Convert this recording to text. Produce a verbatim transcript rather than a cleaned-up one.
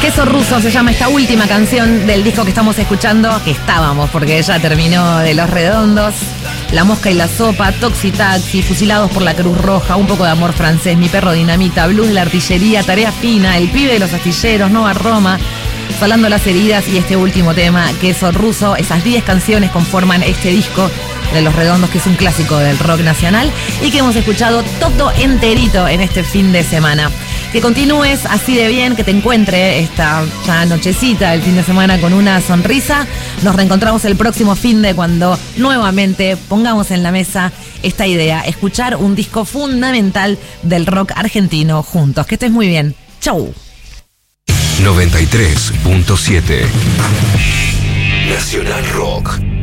Queso Ruso se llama esta última canción del disco que estamos escuchando, que estábamos, porque ya terminó, de Los Redondos. La Mosca y la Sopa, Toxi Taxi, Fusilados por la Cruz Roja, Un poco de amor francés, Mi perro dinamita, Blues de la artillería, Tarea fina, El pibe de los astilleros, Nova Roma, Salando las heridas y este último tema, Queso Ruso. Esas diez canciones conforman este disco de Los Redondos, que es un clásico del rock nacional y que hemos escuchado todo enterito en este fin de semana. Que continúes así de bien, que te encuentre esta ya nochecita, el fin de semana, con una sonrisa. Nos reencontramos el próximo fin de cuando nuevamente pongamos en la mesa esta idea, escuchar un disco fundamental del rock argentino juntos. Que estés muy bien. Chau. noventa y tres punto siete Nacional Rock.